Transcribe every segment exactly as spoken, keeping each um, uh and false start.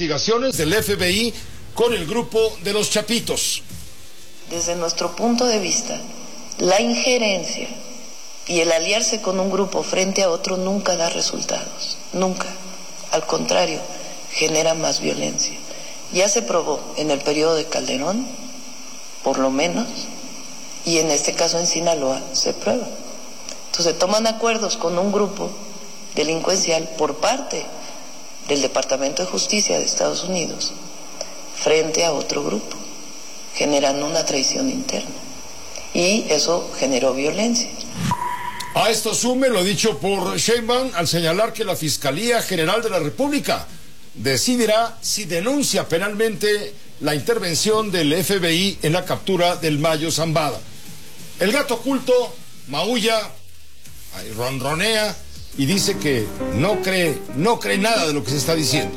investigaciones del F B I con el grupo de los Chapitos. Desde nuestro punto de vista, la injerencia y el aliarse con un grupo frente a otro nunca da resultados, nunca. Al contrario, genera más violencia. Ya se probó en el periodo de Calderón, por lo menos, y en este caso en Sinaloa se prueba. Entonces toman acuerdos con un grupo delincuencial por parte del Departamento de Justicia de Estados Unidos frente a otro grupo, generando una traición interna. Y eso generó violencia. A esto sume lo dicho por Sheinbaum al señalar que la Fiscalía General de la República decidirá si denuncia penalmente la intervención del F B I en la captura del Mayo Zambada. El gato oculto maulla, ronronea y dice que no cree, no cree nada de lo que se está diciendo.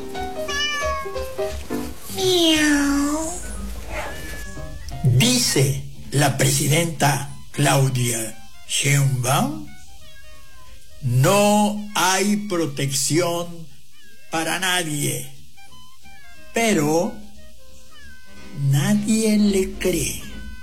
Dice la presidenta Claudia Sheinbaum, no hay protección para nadie, pero nadie le cree.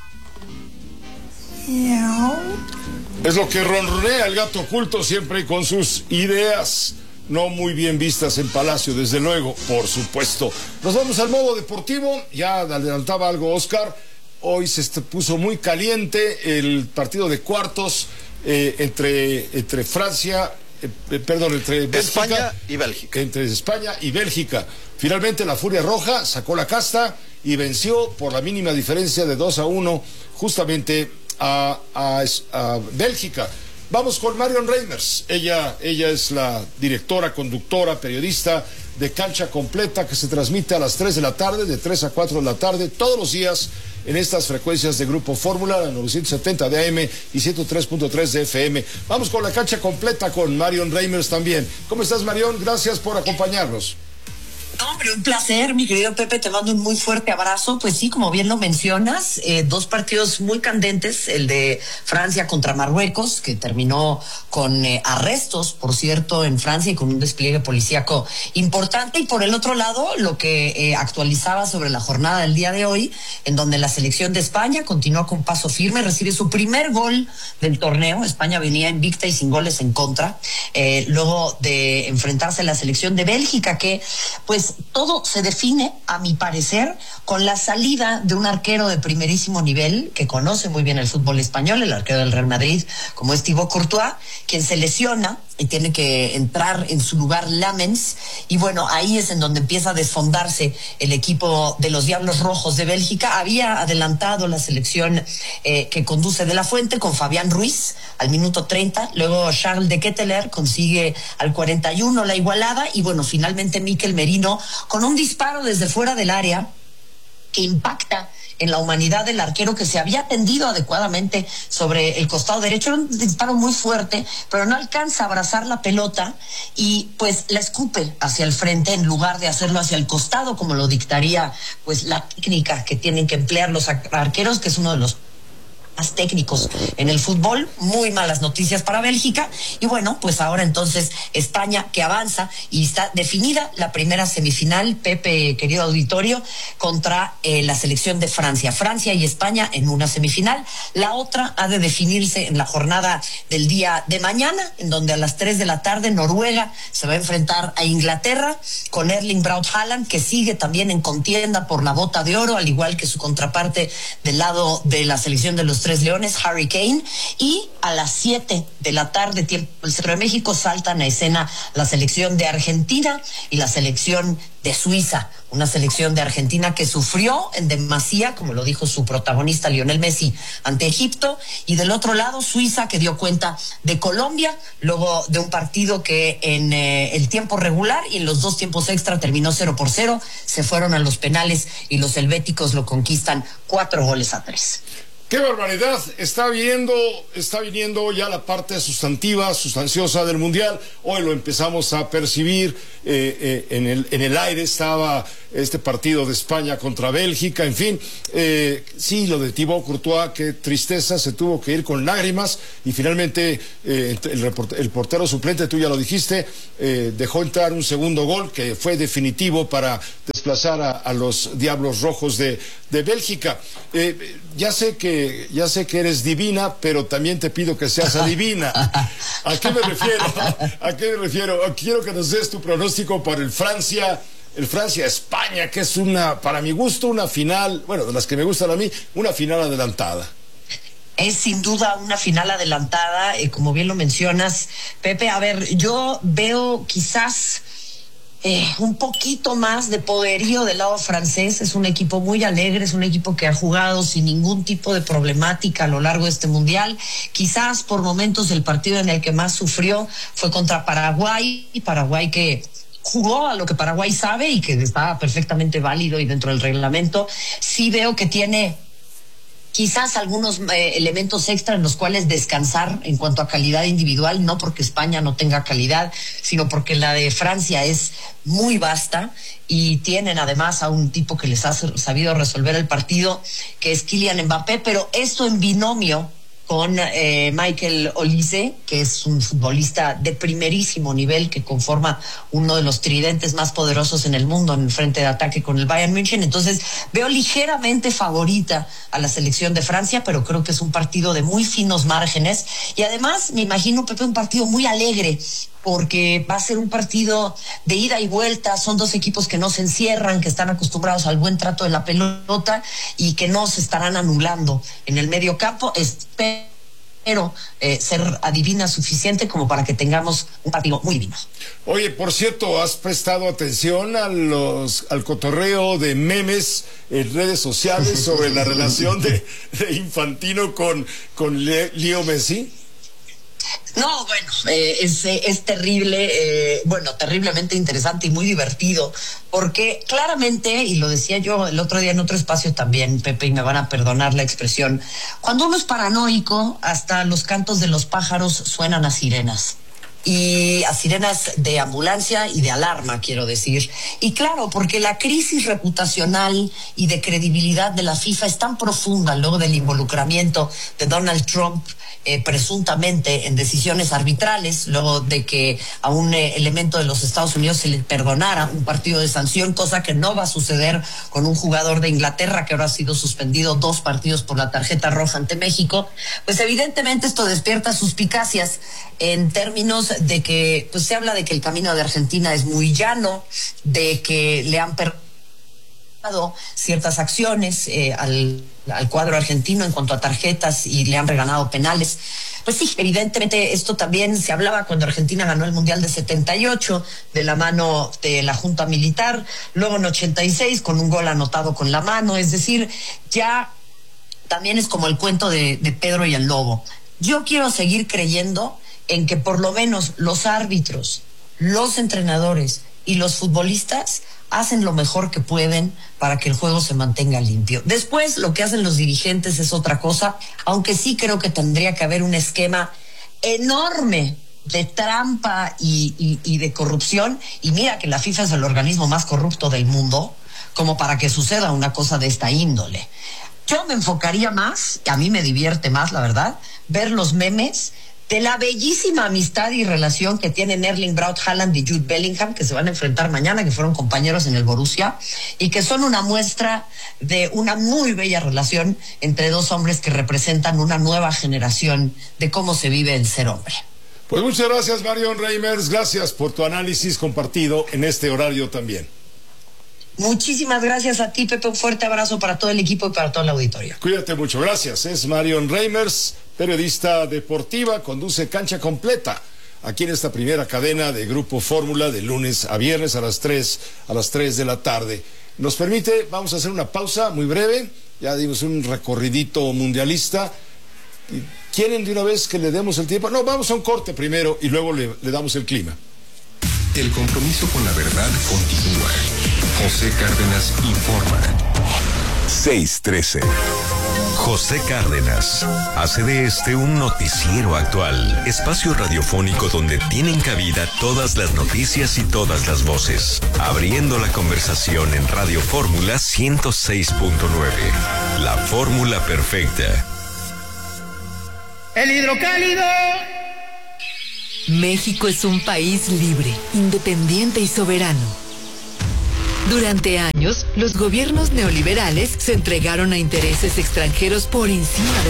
Es lo que ronronea el gato oculto, siempre con sus ideas no muy bien vistas en Palacio, desde luego, por supuesto. Nos vamos al modo deportivo, ya adelantaba algo Oscar, hoy se puso muy caliente el partido de cuartos eh, entre, entre Francia, eh, perdón, entre Bélgica, España y Bélgica. Entre España y Bélgica. Finalmente la Furia Roja sacó la casta y venció por la mínima diferencia de dos a uno justamente a, a, a Bélgica. Vamos con Marion Reimers. Ella, ella es la directora, conductora, periodista de Cancha Completa, que se transmite a las tres de la tarde, de tres a cuatro de la tarde, todos los días en estas frecuencias de Grupo Fórmula, la novecientos setenta de A M y ciento tres punto tres de F M. Vamos con la Cancha Completa con Marion Reimers también. ¿Cómo estás, Marion? Gracias por acompañarnos. Hombre, un placer, mi querido Pepe, te mando un muy fuerte abrazo. Pues sí, como bien lo mencionas, eh, dos partidos muy candentes, el de Francia contra Marruecos, que terminó con eh, arrestos, por cierto, en Francia y con un despliegue policíaco importante, y por el otro lado, lo que eh, actualizaba sobre la jornada del día de hoy, en donde la selección de España continúa con paso firme, recibe su primer gol del torneo. España venía invicta y sin goles en contra, eh, luego de enfrentarse a la selección de Bélgica, que pues todo se define, a mi parecer, con la salida de un arquero de primerísimo nivel que conoce muy bien el fútbol español, el arquero del Real Madrid, como es Thibaut Courtois, quien se lesiona y tiene que entrar en su lugar Lamens, y bueno, ahí es en donde empieza a desfondarse el equipo de los Diablos Rojos de Bélgica. Había adelantado la selección eh, que conduce De La Fuente con Fabián Ruiz al minuto treinta, luego Charles de Ketteler consigue al cuarenta y uno la igualada, y bueno, finalmente Mikel Merino con un disparo desde fuera del área que impacta en la humanidad del arquero, que se había tendido adecuadamente sobre el costado derecho. Era un disparo muy fuerte, pero no alcanza a abrazar la pelota y pues la escupe hacia el frente en lugar de hacerlo hacia el costado, como lo dictaría pues la técnica que tienen que emplear los arqueros, que es uno de los más técnicos en el fútbol. Muy malas noticias para Bélgica, y bueno, pues ahora entonces España, que avanza y está definida la primera semifinal, Pepe, querido auditorio, contra eh, la selección de Francia. Francia y España en una semifinal. La otra ha de definirse en la jornada del día de mañana, en donde a las tres de la tarde Noruega se va a enfrentar a Inglaterra con Erling Braut Haaland, que sigue también en contienda por la bota de oro, al igual que su contraparte del lado de la selección de los Tres Leones, Harry Kane. Y a las siete de la tarde, tiempo del centro de México, saltan a escena la selección de Argentina y la selección de Suiza, una selección de Argentina que sufrió en demasía, como lo dijo su protagonista Lionel Messi, ante Egipto, y del otro lado Suiza, que dio cuenta de Colombia luego de un partido que en eh, el tiempo regular y en los dos tiempos extra terminó cero por cero, se fueron a los penales y los helvéticos lo conquistan cuatro goles a tres. ¡Qué barbaridad! Está viniendo, está viniendo ya la parte sustantiva, sustanciosa del Mundial. Hoy lo empezamos a percibir. Eh, eh, en el, en el aire estaba este partido de España contra Bélgica, en fin. Eh, sí, lo de Thibaut Courtois, qué tristeza, se tuvo que ir con lágrimas, y finalmente eh, el, report, el portero suplente, tú ya lo dijiste, eh, dejó entrar un segundo gol que fue definitivo para desplazar a, a los Diablos Rojos de, de Bélgica. Eh, ya sé que ya sé que eres divina, pero también te pido que seas adivina. ¿A qué me refiero? ¿A qué me refiero? Quiero que nos des tu pronóstico para el Francia, el Francia-España, que es una, para mi gusto, una final, bueno, de las que me gustan a mí, una final adelantada. Es sin duda una final adelantada, eh, como bien lo mencionas, Pepe. A ver, yo veo quizás eh, un poquito más de poderío del lado francés. Es un equipo muy alegre, es un equipo que ha jugado sin ningún tipo de problemática a lo largo de este mundial. Quizás por momentos el partido en el que más sufrió fue contra Paraguay, y Paraguay que jugó a lo que Paraguay sabe y que está perfectamente válido y dentro del reglamento. Sí veo que tiene quizás algunos eh, elementos extra en los cuales descansar en cuanto a calidad individual, no porque España no tenga calidad, sino porque la de Francia es muy vasta y tienen además a un tipo que les ha sabido resolver el partido, que es Kylian Mbappé, pero esto en binomio con eh, Michael Olise, que es un futbolista de primerísimo nivel que conforma uno de los tridentes más poderosos en el mundo en el frente de ataque con el Bayern München. Entonces veo ligeramente favorita a la selección de Francia, pero creo que es un partido de muy finos márgenes y además me imagino, Pepe, un partido muy alegre, porque va a ser un partido de ida y vuelta. Son dos equipos que no se encierran, que están acostumbrados al buen trato de la pelota y que no se estarán anulando en el medio campo. Espero eh, ser adivina suficiente como para que tengamos un partido muy divino. Oye, por cierto, ¿has prestado atención a los, al cotorreo de memes en redes sociales sobre la relación de, de Infantino con, con Le, Leo Messi? No, bueno, eh, es, es terrible, eh, bueno, terriblemente interesante y muy divertido, porque claramente, y lo decía yo el otro día en otro espacio también, Pepe, y me van a perdonar la expresión, cuando uno es paranoico, hasta los cantos de los pájaros suenan a sirenas. Y a sirenas de ambulancia y de alarma, quiero decir. Y claro, porque la crisis reputacional y de credibilidad de la FIFA es tan profunda luego del involucramiento de Donald Trump eh, presuntamente en decisiones arbitrales, luego de que a un eh, elemento de los Estados Unidos se le perdonara un partido de sanción, cosa que no va a suceder con un jugador de Inglaterra que ahora ha sido suspendido dos partidos por la tarjeta roja ante México. Pues evidentemente esto despierta suspicacias en términos de que pues se habla de que el camino de Argentina es muy llano, de que le han perdonado ciertas acciones eh, al, al cuadro argentino en cuanto a tarjetas y le han regalado penales. Pues sí, evidentemente esto también se hablaba cuando Argentina ganó el Mundial de setenta y ocho de la mano de la Junta Militar, luego en ochenta y seis con un gol anotado con la mano, es decir, ya también es como el cuento de, de Pedro y el Lobo. Yo quiero seguir creyendo en que por lo menos los árbitros, los entrenadores y los futbolistas hacen lo mejor que pueden para que el juego se mantenga limpio. Después, lo que hacen los dirigentes es otra cosa, aunque sí creo que tendría que haber un esquema enorme de trampa y, y, y de corrupción, y mira que la FIFA es el organismo más corrupto del mundo, como para que suceda una cosa de esta índole. Yo me enfocaría más, y a mí me divierte más, la verdad, ver los memes de la bellísima amistad y relación que tienen Erling Braut Haaland y Jude Bellingham, que se van a enfrentar mañana, que fueron compañeros en el Borussia, y que son una muestra de una muy bella relación entre dos hombres que representan una nueva generación de cómo se vive el ser hombre. Pues muchas gracias, Marion Reimers, gracias por tu análisis compartido en este horario también. Muchísimas gracias a ti, Pepe, un fuerte abrazo para todo el equipo y para todo el auditorio. Cuídate mucho, gracias. Es Marion Reimers, periodista deportiva, conduce Cancha Completa aquí en esta primera cadena de Grupo Fórmula de lunes a viernes a las tres, a las tres de la tarde. Nos permite, vamos a hacer una pausa muy breve, ya dimos un recorridito mundialista. ¿Quieren de una vez que le demos el tiempo? No, vamos a un corte primero y luego le, le damos el clima. El compromiso con la verdad continúa. José Cárdenas informa. seis trece. José Cárdenas hace de este un noticiero actual, espacio radiofónico donde tienen cabida todas las noticias y todas las voces, abriendo la conversación en Radio Fórmula ciento seis punto nueve. La fórmula perfecta. El hidrocálido. México es un país libre, independiente y soberano. Durante años, los gobiernos neoliberales se entregaron a intereses extranjeros por encima de